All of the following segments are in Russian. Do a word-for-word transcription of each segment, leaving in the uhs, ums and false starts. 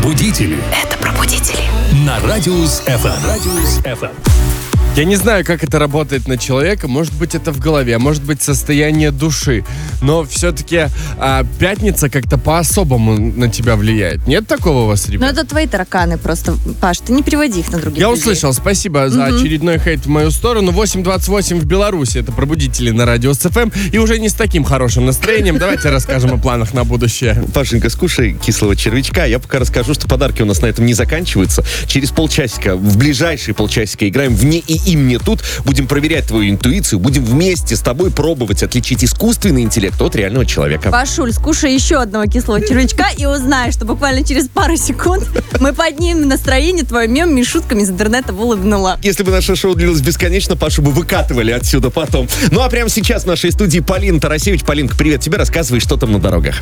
Пробудители. Это пробудители. На Радиус эф эм. Радиус эф эм. Я не знаю, как это работает на человека. Может быть, это в голове, может быть, состояние души. Но все-таки а, пятница как-то по-особому на тебя влияет. Нет такого у вас, ребят? Ну, это твои тараканы просто, Паш. Ты не переводи их на других Я людей. услышал. Спасибо за Мгм. очередной хейт в мою сторону. восемь двадцать восемь в Беларуси. Это пробудители на Радиус эф эм. И уже не с таким хорошим настроением. Давайте расскажем о планах на будущее. Пашенька, скушай кислого червячка. Я пока расскажу, что подарки у нас на этом не заканчиваются. Через полчасика, в ближайшие полчасика играем в «Не и им, не тут». Будем проверять твою интуицию. Будем вместе с тобой пробовать отличить искусственный интеллект от реального человека. Пашуль, скушай еще одного кислого червячка и узнай, что буквально через пару секунд мы поднимем настроение твое мемами и шутками из интернета вылыбнула. Если бы наше шоу длилось бесконечно, Пашу бы выкатывали отсюда потом. Ну а прямо сейчас в нашей студии Полина Тарасевич. Полинка, привет тебе. Рассказывай, что там на дорогах.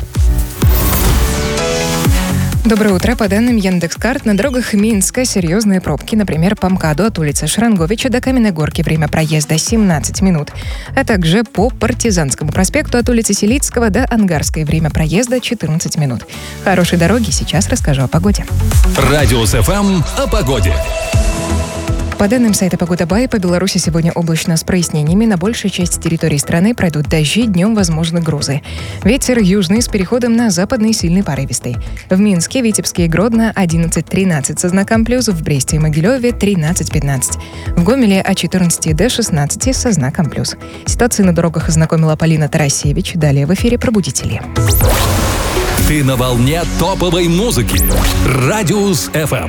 Доброе утро. По данным Яндекс.Карт, на дорогах Минска серьезные пробки. Например, по МКАДу от улицы Шаранговича до Каменной Горки время проезда семнадцать минут. А также по Партизанскому проспекту от улицы Селицкого до Ангарской время проезда четырнадцать минут. Хорошей дороги, сейчас расскажу о погоде. Радиус эф эм о погоде. По данным сайта Погода Бай, по Беларуси сегодня облачно с прояснениями. На большей части территории страны пройдут дожди, днем возможны грозы. Ветер южный с переходом на западный сильный порывистый. В Минске, Витебске и Гродно одиннадцать тринадцать со знаком плюс, в Бресте и Могилеве тринадцать пятнадцать. В Гомеле от четырнадцати до шестнадцати со знаком плюс. Ситуации на дорогах ознакомила Полина Тарасевич. Далее в эфире «Пробудители». Ты на волне топовой музыки. Радиус эф эм.